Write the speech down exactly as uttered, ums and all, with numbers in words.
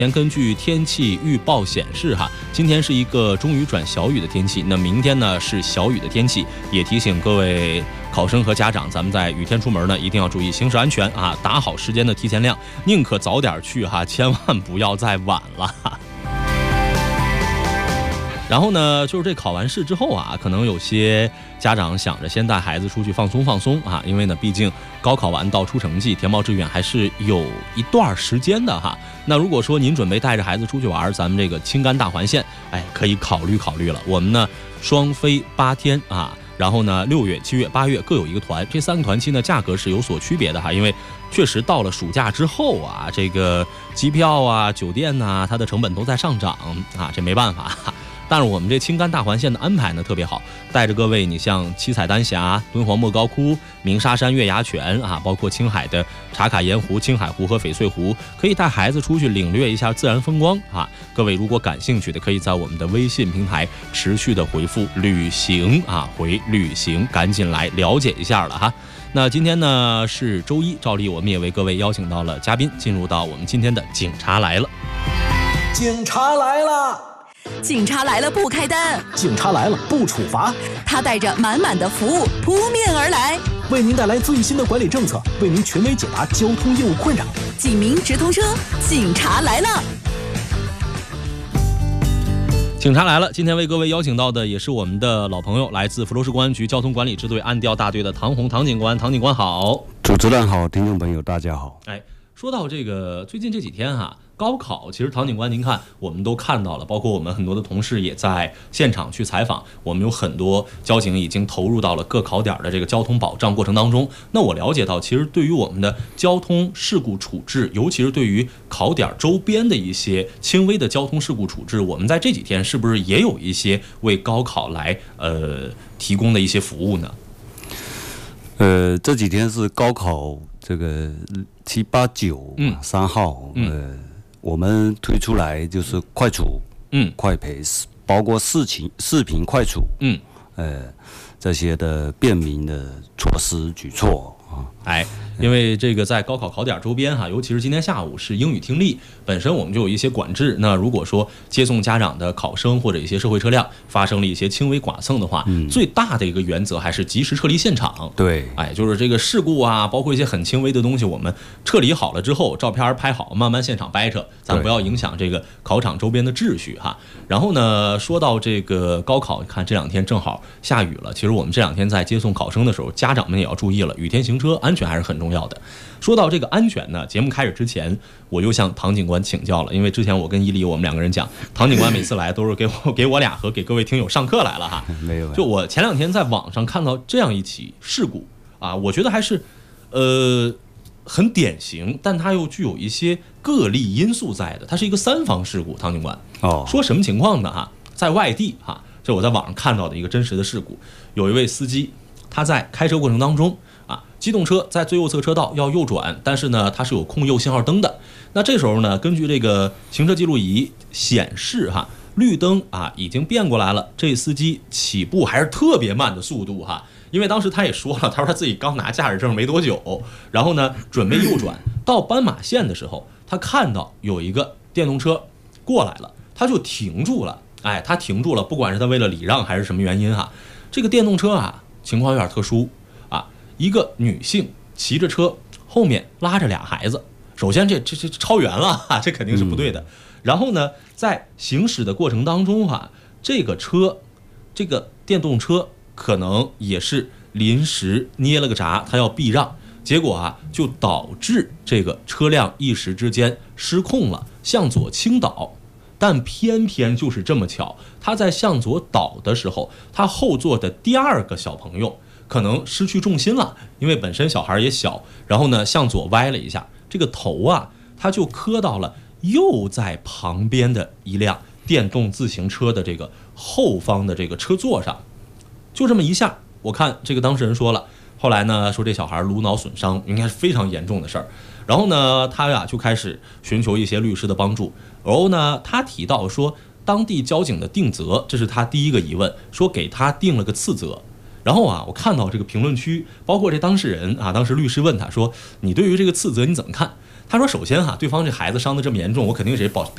先根据天气预报显示哈，今天是一个中雨转小雨的天气，那明天呢是小雨的天气，也提醒各位考生和家长，咱们在雨天出门呢一定要注意行驶安全啊，打好时间的提前量，宁可早点去哈，千万不要再晚了。然后呢，就是这考完试之后啊，可能有些家长想着先带孩子出去放松放松啊，因为呢，毕竟高考完到出成绩，填报志愿还是有一段时间的哈。那如果说您准备带着孩子出去玩，咱们这个青甘大环线，哎，可以考虑考虑了。我们呢双飞八天啊，然后呢六月、七月、八月各有一个团，这三个团期呢价格是有所区别的哈，因为确实到了暑假之后啊，这个机票啊、酒店呐、啊，它的成本都在上涨啊，这没办法。但是我们这青甘大环线的安排呢特别好，带着各位，你像七彩丹霞、敦煌莫高窟、鸣沙山月牙泉啊，包括青海的茶卡盐湖、青海湖和翡翠湖，可以带孩子出去领略一下自然风光啊。各位如果感兴趣的，可以在我们的微信平台持续的回复旅行啊，回旅行，赶紧来了解一下了哈。那今天呢是周一，照例我们也为各位邀请到了嘉宾，进入到我们今天的警察来了。 警察来了。 警察来了不开单， 警察来了不处罚， 他带着满满的服务扑面而来， 为您带来最新的管理政策，为您权威解答交通业务困扰。 警民直通车，警察来了。 警察来了，今天为各位邀请到的也是我们的老朋友，来自福州市公安局交通管理支队安调大队的唐红唐警官。唐警官好。 主持人好，听众朋友大家好。 哎，说到这个最近这几天哈、啊，高考，其实唐警官您看我们都看到了，包括我们很多的同事也在现场去采访，我们有很多交警已经投入到了各考点的这个交通保障过程当中。那我了解到，其实对于我们的交通事故处置，尤其是对于考点周边的一些轻微的交通事故处置，我们在这几天是不是也有一些为高考来呃提供的一些服务呢？ 呃，这几天是高考这个七八九嗯三号， 嗯、 呃，我们推出来就是快处， 嗯， 快培，包括视频视频快处， 嗯， 呃，这些的便民的措施举措啊。 哎，因为这个在高考考点周边哈，尤其是今天下午是英语听力，本身我们就有一些管制。那如果说接送家长的考生或者一些社会车辆发生了一些轻微剐蹭的话，嗯、最大的一个原则还是及时撤离现场。 对， 哎，就是这个事故啊，包括一些很轻微的东西，我们撤离好了之后，照片拍好，慢慢现场掰扯，咱不要影响这个考场周边的秩序哈。然后呢，说到这个高考，看这两天正好下雨了，其实我们这两天在接送考生的时候，家长们也要注意了，雨天行车安全还是很重要的。说到这个安全呢，节目开始之前，我又向唐警官请教了，因为之前我跟伊犁我们两个人讲，唐警官每次来都是给我给我俩和给各位听友上课来了哈。 没有， 就我前两天在网上看到这样一起事故啊，我觉得还是呃很典型，但它又具有一些个例因素在的，它是一个三方事故。唐警官， 哦， 说什么情况呢？哈，在外地哈，这我在网上看到的一个真实的事故，有一位司机他在开车过程当中。啊，机动车在最右侧车道要右转，但是呢，它是有控右信号灯的。那这时候呢，根据这个行车记录仪显示，哈，绿灯啊已经变过来了。这司机起步还是特别慢的速度哈，因为当时他也说了，他说他自己刚拿驾驶证没多久，然后呢准备右转，到斑马线的时候，他看到有一个电动车过来了，他就停住了。哎，他停住了，不管是他为了礼让还是什么原因哈，这个电动车啊情况有点特殊。一个女性骑着车，后面拉着俩孩子。首先这这这超员了哈，这肯定是不对的。然后呢，在行驶的过程当中哈，这个车，这个电动车可能也是临时捏了个闸，它要避让，结果啊就导致这个车辆一时之间失控了，向左倾倒。但偏偏就是这么巧，他在向左倒的时候，他后座的第二个小朋友可能失去重心了，因为本身小孩也小，然后呢向左歪了一下，这个头啊他就磕到了又在旁边的一辆电动自行车的这个后方的这个车座上，就这么一下，我看这个当事人说了，后来呢说这小孩颅脑损伤，应该是非常严重的事儿。然后呢他呀就开始寻求一些律师的帮助，然后呢他提到说当地交警的定责，这是他第一个疑问，说给他定了个次责。然后啊，我看到这个评论区，包括这当事人啊，当时律师问他说：“你对于这个次责你怎么看？”他说：“首先哈、啊，对方这孩子伤得这么严重，我肯定是保